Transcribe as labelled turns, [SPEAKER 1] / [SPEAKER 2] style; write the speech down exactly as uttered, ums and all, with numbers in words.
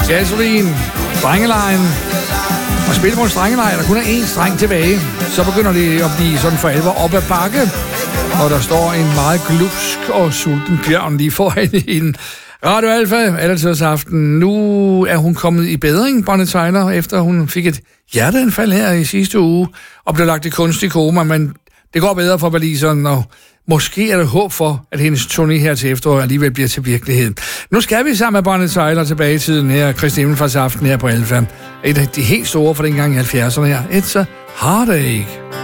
[SPEAKER 1] Gasoline, strengelejen. Og spille på en strengelej, der kun er én streng tilbage. Så begynder det at blive sådan for alvor op ad bakke. Og der står en meget glupsk og sulten bjørn lige foran hende. Radio Alfa, Allertidsaften. Nu er hun kommet i bedring, Bonnie Tyler, efter hun fik et hjerteanfald her i sidste uge, og blev lagt i kunstig koma, men det går bedre for waliseren, og måske er der håb for, at hendes turné her til efteråret alligevel bliver til virkelighed. Nu skal vi sammen med Bonnie Tyler tilbage i tiden her, Kristi Himmelfartsaften her på Alfa. Et af de helt store fra dengang i halvfjerdserne her. It's a Heartache.